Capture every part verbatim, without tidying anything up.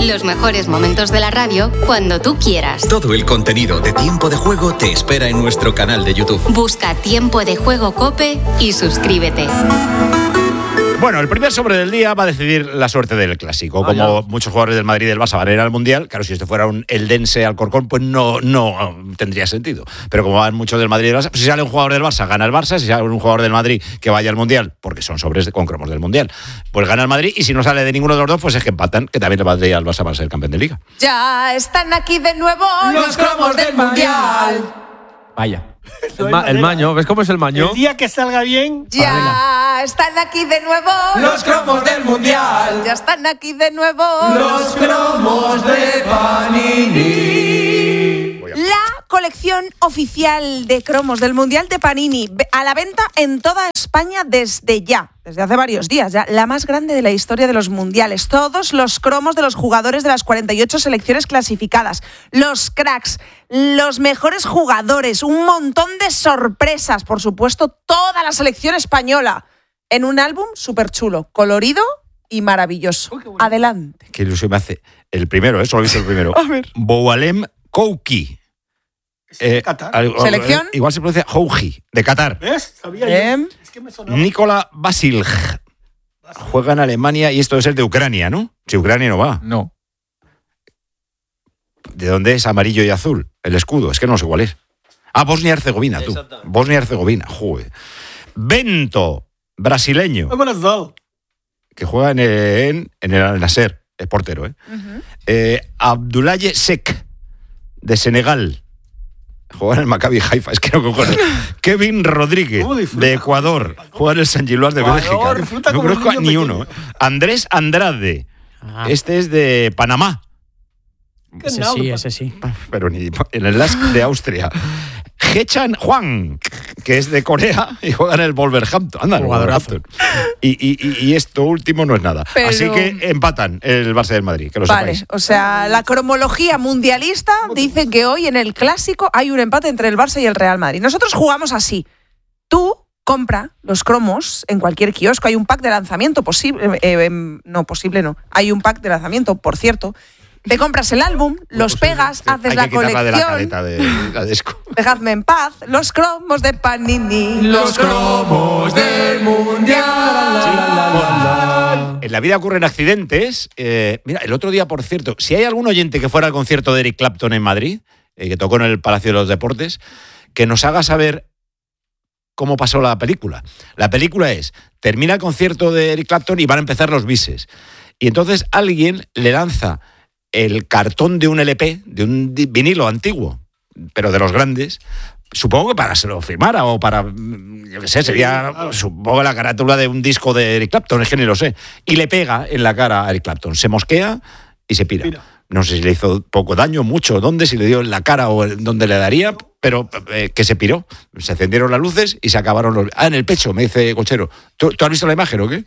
Los mejores momentos de la radio cuando tú quieras. Todo el contenido de Tiempo de Juego te espera en nuestro canal de YouTube. Busca Tiempo de Juego COPE y suscríbete. Bueno, el primer sobre del día va a decidir la suerte del clásico. Como ah, muchos jugadores del Madrid y del Barça van a ir al Mundial, claro, si esto fuera un Eldense Alcorcón, pues no, no tendría sentido. Pero como van muchos del Madrid y del Barça, pues si sale un jugador del Barça, gana el Barça. Si sale un jugador del Madrid que vaya al Mundial, porque son sobres con cromos del Mundial, pues gana el Madrid. Y si no sale de ninguno de los dos, pues es que empatan, que también el Madrid y el Barça van a ser campeón de Liga. Ya están aquí de nuevo los cromos del Mundial. Vaya. El, ma- el maño, ¿ves cómo es el maño? El día que salga bien. Ya están aquí de nuevo los cromos del Mundial. Ya están aquí de nuevo los cromos de Panini. La colección oficial de cromos del Mundial de Panini, a la venta en toda España desde ya, desde hace varios días ya, la más grande de la historia de los mundiales. Todos los cromos de los jugadores de las cuarenta y ocho selecciones clasificadas, los cracks, los mejores jugadores, un montón de sorpresas, por supuesto, toda la selección española, en un álbum súper chulo, colorido y maravilloso. Uy, bueno. Adelante. Qué ilusión me hace. El primero, ¿eh? Solo he visto el primero. A ver. Boualem Kouki. Eh, ¿Selección? Igual se pronuncia Houji, de Qatar. ¿Ves? Sabía ¿Eh? yo. Es que me sonaba. Nikola Basilj. Juega en Alemania y esto es el de Ucrania, ¿no? Si Ucrania no va. No. ¿De dónde es amarillo y azul? El escudo, es que no sé cuál es. Ah, Bosnia-Herzegovina, tú. Bosnia-Herzegovina, joder. Bento, brasileño. Muy buenas, Dol. Que juega en el, en el Al-Nasser, es portero, ¿eh? Uh-huh. eh Abdoulaye Seck, de Senegal. Juega en el Maccabi Haifa, es que no cojones. Kevin Rodríguez, de Ecuador. Juega en el San Gilloise de Bélgica. No conozco a ni uno. Andrés Andrade, ah. este es de Panamá. Ese sí, ese sí. Pero ni en el Lask de Austria. Hechan Juan, que es de Corea y juega en el Wolverhampton. Anda, el Wolverhampton. Y, y, y esto último no es nada. Pero... Así que empatan el Barça del Madrid, que lo vale, sepáis. O sea, la cromología mundialista dice que hoy en el Clásico hay un empate entre el Barça y el Real Madrid. Nosotros jugamos así. Tú compra los cromos en cualquier kiosco. Hay un pack de lanzamiento posible. Eh, eh, no, posible no. Hay un pack de lanzamiento, por cierto. Te compras el álbum, los pues pegas, sí, haces la colección. De la caleta de la disco. Dejadme en paz, los cromos de Panini. Los cromos del Mundial. En la vida ocurren accidentes. Eh, mira, el otro día, por cierto, si hay algún oyente que fuera al concierto de Eric Clapton en Madrid, eh, que tocó en el Palacio de los Deportes, que nos haga saber cómo pasó la película. La película es, termina el concierto de Eric Clapton y van a empezar los bises. Y entonces alguien le lanza el cartón de un L P, de un vinilo antiguo, pero de los grandes, supongo que para que se lo firmara o para, yo qué sé, sería, supongo, la carátula de un disco de Eric Clapton, es que ni lo sé, y le pega en la cara a Eric Clapton, se mosquea y se pira. Mira. No sé si le hizo poco daño, mucho, dónde, si le dio en la cara o dónde le daría, pero eh, que se piró. Se encendieron las luces y se acabaron los... Ah, en el pecho, me dice Conchero. ¿Tú, ¿tú has visto la imagen o qué?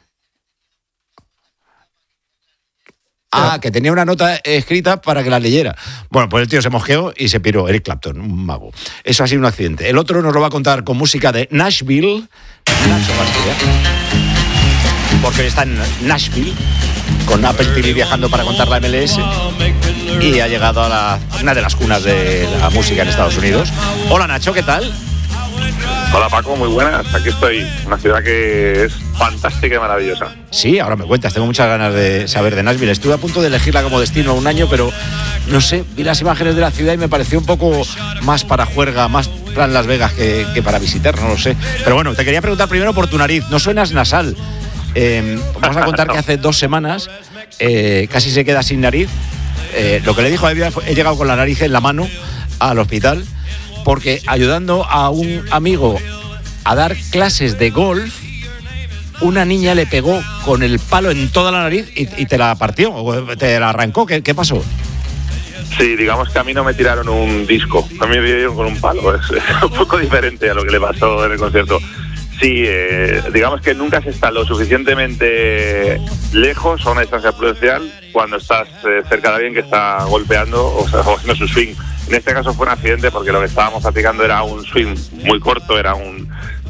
Ah, que tenía una nota escrita para que la leyera. Bueno, pues el tío se mosqueó y se piró. Eric Clapton, un mago. Eso ha sido un accidente. El otro nos lo va a contar con música de Nashville. Nacho García. Porque está en Nashville, con Apple T V viajando para contar la M L S. Y ha llegado a la, una de las cunas de la música en Estados Unidos. Hola Nacho, ¿qué tal? Hola Paco, muy buenas. Aquí estoy. Una ciudad que es fantástica y maravillosa. Sí, ahora me cuentas. Tengo muchas ganas de saber de Nashville. Estuve a punto de elegirla como destino un año, pero no sé, vi las imágenes de la ciudad y me pareció un poco más para juerga, más plan Las Vegas que, que para visitar, no lo sé. Pero bueno, te quería preguntar primero por tu nariz. No suenas nasal. Eh, vamos a contar que hace dos semanas eh, casi se queda sin nariz. Eh, lo que le dijo a Evia fue, he llegado con la nariz en la mano al hospital porque ayudando a un amigo a dar clases de golf, una niña le pegó con el palo en toda la nariz y, y te la partió, o te la arrancó. ¿Qué, qué pasó? Sí, digamos que a mí no me tiraron un disco, a mí me dieron con un palo. Es, es un poco diferente a lo que le pasó en el concierto. Sí, eh, digamos que nunca se está lo suficientemente lejos a una distancia prudencial cuando estás eh, cerca de alguien que está golpeando o, sea, o haciendo su swing. En este caso fue un accidente porque lo que estábamos practicando era un swing muy corto, era un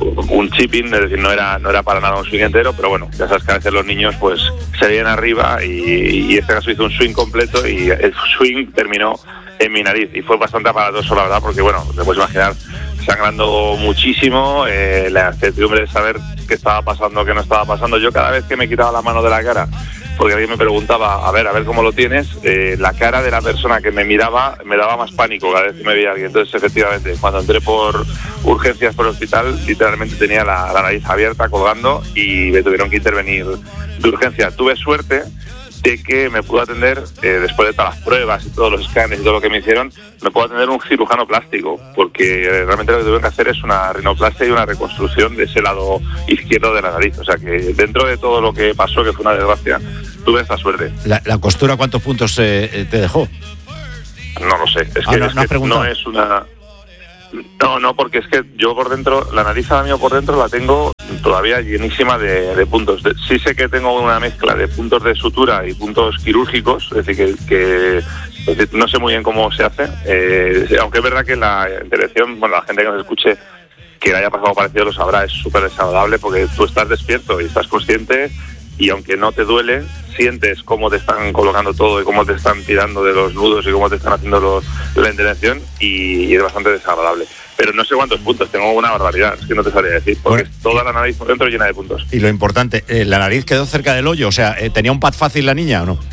un chipping, es decir, no era no era para nada un swing entero, pero bueno, ya sabes que a veces los niños pues se vienen arriba y, y este caso hizo un swing completo y el swing terminó en mi nariz y fue bastante aparatoso, la verdad, porque bueno, te puedes imaginar, sangrando muchísimo, eh, la incertidumbre de saber qué estaba pasando, qué no estaba pasando. Yo cada vez que me quitaba la mano de la cara, porque alguien me preguntaba, a ver, a ver cómo lo tienes, eh, la cara de la persona que me miraba me daba más pánico cada vez que me veía alguien. Entonces, efectivamente, cuando entré por urgencias por el hospital, literalmente tenía la, la nariz abierta, colgando, y me tuvieron que intervenir de urgencia. Tuve suerte de que me pudo atender, eh, después de todas las pruebas y todos los escáneres y todo lo que me hicieron, me pudo atender un cirujano plástico, porque eh, realmente lo que tuvieron que hacer es una rinoplastia y una reconstrucción de ese lado izquierdo de la nariz. O sea que dentro de todo lo que pasó, que fue una desgracia, tuve esta suerte. ¿La, la costura cuántos puntos eh, te dejó? No lo sé, es ah, que, no, es, no, que no es una... No, no, porque es que yo por dentro, la nariz ahora mismo por dentro la tengo todavía llenísima de, de puntos. De, sí sé que tengo una mezcla de puntos de sutura y puntos quirúrgicos, es decir, que, que es decir, no sé muy bien cómo se hace, eh, aunque es verdad que la intervención, bueno, la gente que nos escuche que le haya pasado parecido lo sabrá, es súper desagradable porque tú estás despierto y estás consciente y aunque no te duele, sientes cómo te están colocando todo y cómo te están tirando de los nudos y cómo te están haciendo los, la intervención y, y es bastante desagradable. Pero no sé cuántos puntos, tengo una barbaridad, es que no te sabría decir, porque bueno, es toda la nariz por dentro llena de puntos. Y lo importante, eh, ¿la nariz quedó cerca del hoyo? O sea, eh, ¿tenía un pad fácil la niña o no?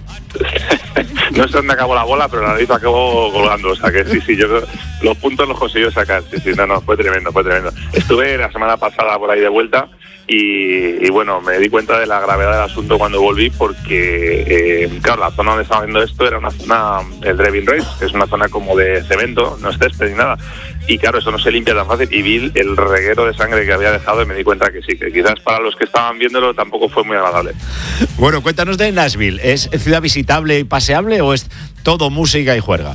No sé dónde acabó la bola, pero la nariz acabó colgando, o sea que sí, sí, yo los puntos los consiguió sacar, sí, sí, no, no, fue tremendo, fue tremendo. Estuve la semana pasada por ahí de vuelta y, y bueno, me di cuenta de la gravedad del asunto cuando volví porque, eh, claro, la zona donde estaba viendo esto era una zona, el driving range, que es una zona como de cemento, no es césped ni nada. Y claro, eso no se limpia tan fácil y vi el reguero de sangre que había dejado y me di cuenta que sí, que quizás para los que estaban viéndolo tampoco fue muy agradable. Bueno, cuéntanos de Nashville. ¿Es ciudad visitable y paseable o es todo música y juerga?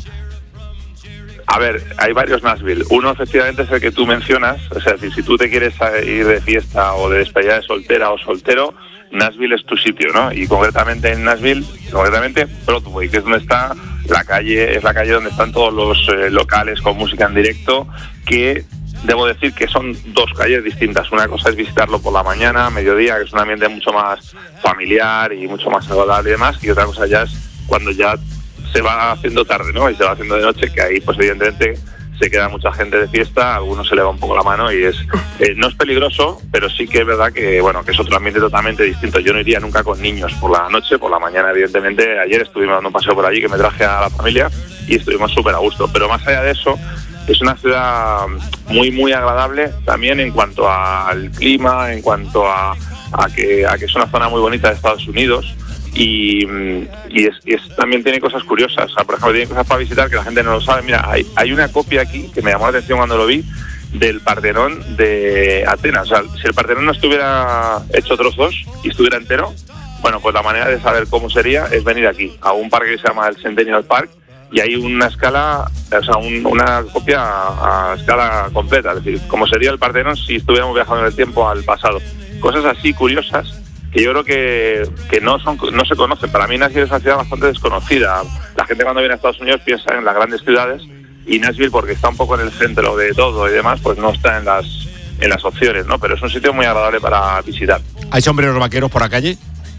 A ver, hay varios Nashville. Uno efectivamente es el que tú mencionas, o sea, si, si tú te quieres ir de fiesta o de despedida de soltera o soltero, Nashville es tu sitio, ¿no? Y concretamente en Nashville, concretamente Broadway, que es donde está la calle, es la calle donde están todos los eh, locales con música en directo, que debo decir que son dos calles distintas. Una cosa es visitarlo por la mañana, mediodía, que es un ambiente mucho más familiar y mucho más agradable y demás, y otra cosa ya es cuando ya se va haciendo tarde, ¿no? Y se va haciendo de noche, que ahí pues evidentemente se queda mucha gente de fiesta, a algunos se le va un poco la mano y es eh, no es peligroso, pero sí que es verdad que bueno que es otro ambiente totalmente distinto. Yo no iría nunca con niños por la noche, por la mañana evidentemente. Ayer estuvimos dando un paseo por allí que me traje a la familia y estuvimos súper a gusto, pero más allá de eso es una ciudad muy muy agradable también en cuanto al clima, en cuanto a, a, que, a que es una zona muy bonita de Estados Unidos. Y, y, es, y es, también tiene cosas curiosas, o sea, por ejemplo tiene cosas para visitar que la gente no lo sabe. Mira, hay, hay una copia aquí que me llamó la atención cuando lo vi del Partenón de Atenas. O sea, si el Partenón no estuviera hecho trozos y estuviera entero, bueno, pues la manera de saber cómo sería es venir aquí, a un parque que se llama el Centennial Park, y hay una escala, o sea, un, una copia a, a escala completa, es decir, cómo sería el Partenón si estuviéramos viajando en el tiempo al pasado. Cosas así curiosas que yo creo que, que no son no se conocen. Para mí Nashville es una ciudad bastante desconocida. La gente cuando viene a Estados Unidos piensa en las grandes ciudades y Nashville, porque está un poco en el centro de todo y demás, pues no está en las en las opciones, ¿no? Pero es un sitio muy agradable para visitar. ¿Hay sombreros vaqueros por la calle?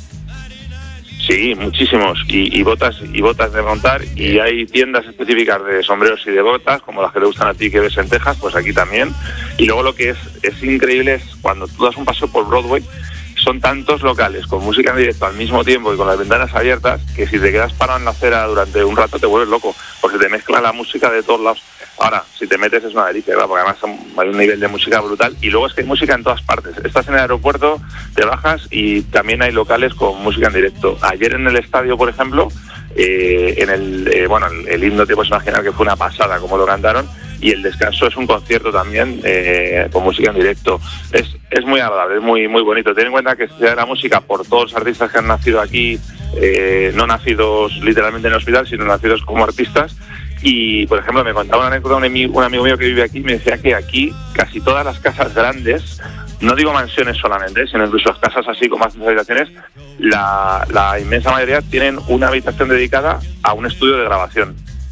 Sí, muchísimos, y, y botas y botas de montar, y hay tiendas específicas de sombreros y de botas, como las que te gustan a ti que ves en Texas, pues aquí también. Y luego lo que es, es increíble es cuando tú das un paseo por Broadway, son tantos locales con música en directo al mismo tiempo y con las ventanas abiertas que si te quedas parado en la acera durante un rato te vuelves loco, porque te mezcla la música de todos lados. Ahora, si te metes es una delicia, ¿verdad? Porque además hay un nivel de música brutal y luego es que hay música en todas partes. Estás en el aeropuerto, te bajas y también hay locales con música en directo. Ayer en el estadio, por ejemplo, eh, en el eh, bueno el, el himno te puedes imaginar que fue una pasada como lo cantaron, y el descanso es un concierto también eh, con música en directo. Es es muy agradable, es muy muy bonito. Ten en cuenta que se da la música por todos los artistas que han nacido aquí, eh, no nacidos literalmente en el hospital, sino nacidos como artistas. Y, por ejemplo, me contaba una anécdota un amigo, un amigo mío que vive aquí, me decía que aquí casi todas las casas grandes, no digo mansiones solamente, sino incluso las casas así con más habitaciones, la, la inmensa mayoría tienen una habitación dedicada a un estudio de grabación.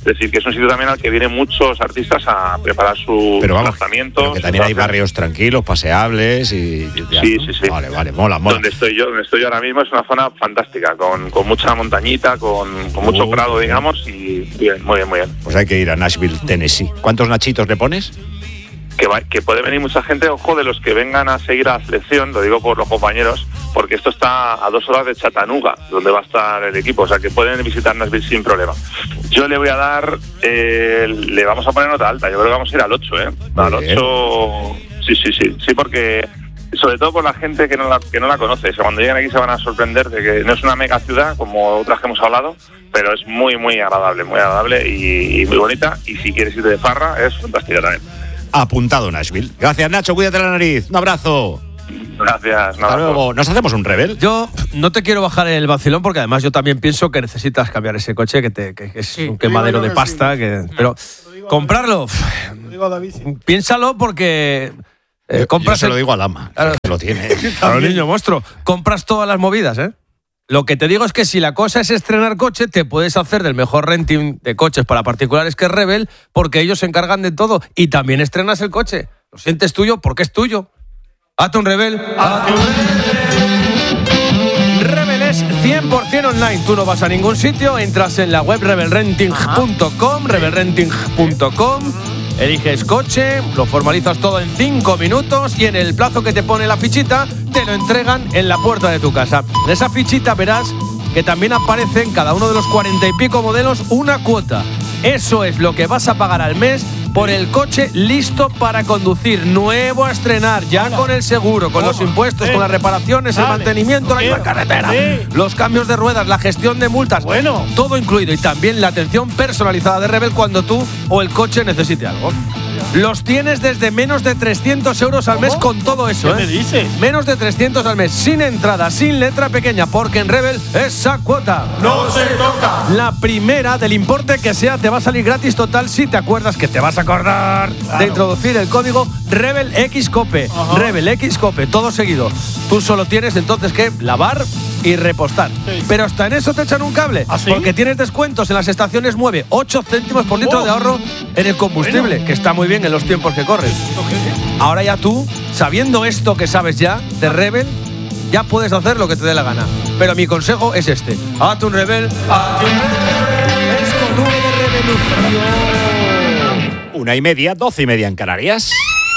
Es decir, que es un sitio también al que vienen muchos artistas a preparar su pero vamos, lanzamiento. pero que también hay barrios tranquilos, paseables y... Ya, sí, ¿no? sí, sí. Vale, vale, mola, mola. Donde estoy yo, donde estoy yo ahora mismo es una zona fantástica, con, con mucha montañita, con, con mucho uh, prado, digamos, y bien, muy bien, muy bien. Pues hay que ir a Nashville, Tennessee. ¿Cuántos nachitos le pones? Que, va, que puede venir mucha gente, ojo, de los que vengan a seguir a la selección, lo digo por los compañeros, porque esto está a dos horas de Chattanooga, donde va a estar el equipo, o sea que pueden visitar Nashville sin problema. Yo le voy a dar, eh, le vamos a poner nota alta, yo creo que vamos a ir al ocho, ¿eh? Al ocho, sí, sí, sí, sí, porque sobre todo por la gente que no la, que no la conoce, o sea, cuando lleguen aquí se van a sorprender de que no es una mega ciudad como otras que hemos hablado, pero es muy, muy agradable, muy agradable y, y muy bonita, y si quieres irte de farra es fantástica también. Apuntado Nashville. Gracias, Nacho, cuídate la nariz. Un abrazo. Gracias. Hasta luego. ¿Nos hacemos un rebel? Yo no te quiero bajar el vacilón porque además yo también pienso que necesitas cambiar ese coche que, te, que es sí, un quemadero de pasta. Que, pero comprarlo, piénsalo porque... Eh, yo, compras yo se el, lo digo al ama, claro, que lo tiene. Claro, niño monstruo. Compras todas las movidas, ¿eh? Lo que te digo es que si la cosa es estrenar coche, te puedes hacer del mejor renting de coches para particulares que es Rebel, porque ellos se encargan de todo y también estrenas el coche. Lo sientes tuyo porque es tuyo. Hazte un Rebel. Hazte un Rebel. Rebel es cien por ciento online. Tú no vas a ningún sitio, entras en la web rebel renting punto com, rebel renting punto com. Eliges coche, lo formalizas todo en cinco minutos y en el plazo que te pone la fichita te lo entregan en la puerta de tu casa. En esa fichita verás que también aparece en cada uno de los cuarenta y pico modelos una cuota. Eso es lo que vas a pagar al mes por el coche listo para conducir, nuevo a estrenar, ya con el seguro, con los impuestos, con las reparaciones, el mantenimiento, la misma carretera, los cambios de ruedas, la gestión de multas, bueno, todo incluido y también la atención personalizada de Rebel cuando tú o el coche necesite algo. Los tienes desde menos de trescientos euros al mes con todo eso, ¿eh? ¿Qué me dices? Menos de trescientos al mes, sin entrada, sin letra pequeña, porque en Rebel esa cuota no se toca. La primera del importe que sea te va a salir gratis total si te acuerdas que te vas a acordar claro. de introducir el código Rebel X Cope. Ajá. Rebel X Cope, todo seguido. Tú solo tienes entonces que lavar y repostar. Sí. Pero hasta en eso te echan un cable. ¿Ah, sí? Porque tienes descuentos en las estaciones Mueve, ocho céntimos por litro oh. de ahorro en el combustible, bueno. que está muy bien en los tiempos que corren. Okay. Ahora ya tú, sabiendo esto que sabes ya de Rebel, ya puedes hacer lo que te dé la gana. Pero mi consejo es este. Hazte un Rebel. Hazte un Rebel. Es con V de revolución. Una y media, doce y media en Canarias.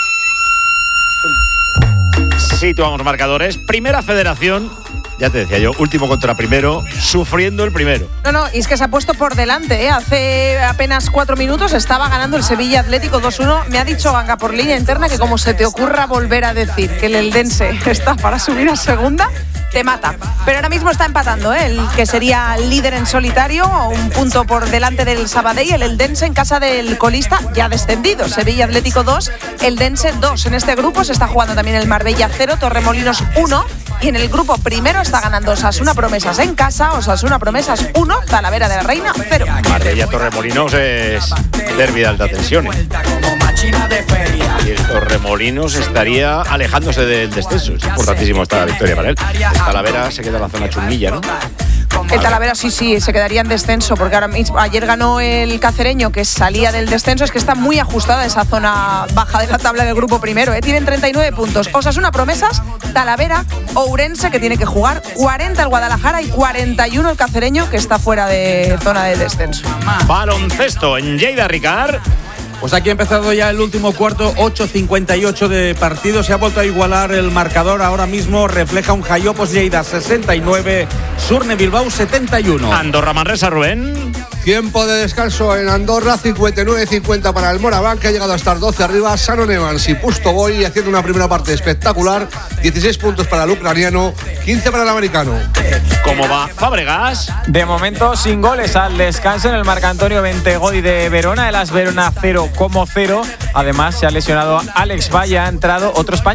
Situamos marcadores. Primera Federación. Ya te decía yo, último contra primero, sufriendo el primero. No, no, y es que se ha puesto por delante, ¿eh? Hace apenas cuatro minutos estaba ganando el Sevilla Atlético dos uno. Me ha dicho Ganga por línea interna que como se te ocurra volver a decir que el Eldense está para subir a segunda, te mata. Pero ahora mismo está empatando, ¿eh? El que sería líder en solitario, un punto por delante del Sabadell, el Eldense en casa del colista ya descendido. Sevilla Atlético dos, Eldense dos. En este grupo se está jugando también el Marbella cero, Torremolinos uno. Y en el grupo primero está ganando Osasuna Promesas en casa, Osasuna Promesas uno, Talavera de la Reina cero. Marbella Torremolinos es derbi de alta tensión, ¿eh? Y el Torremolinos estaría alejándose del descenso. Es importantísimo esta victoria para él. El Talavera se queda en la zona chunguilla, ¿no? El Talavera sí, sí, se quedaría en descenso porque ahora mismo, ayer ganó el Cacereño que salía del descenso. Es que está muy ajustada esa zona baja de la tabla del grupo primero, ¿eh? Tienen treinta y nueve puntos. Osasuna Promesas, Talavera, Ourense que tiene que jugar, cuarenta el Guadalajara y cuarenta y uno el Cacereño que está fuera de zona de descenso. Baloncesto en Lleida, Ricard. Pues aquí ha empezado ya el último cuarto, ocho cincuenta y ocho de partido. Se ha vuelto a igualar el marcador. Ahora mismo refleja un Jaiopos Lleida sesenta y nueve, Surne Bilbao setenta y uno. Andorra Manresa, Rubén. Tiempo de descanso en Andorra, cincuenta y nueve cincuenta para el Moraván, que ha llegado a estar doce arriba. Sanon Evans y Pusto Boy haciendo una primera parte espectacular. dieciséis puntos para el ucraniano, quince para el americano. ¿Cómo va Fábregas? De momento sin goles al descanso en el Marcantonio Bentegodi de Verona. El AS Verona cero como cero. Además se ha lesionado Alex Valle, ha entrado otro español.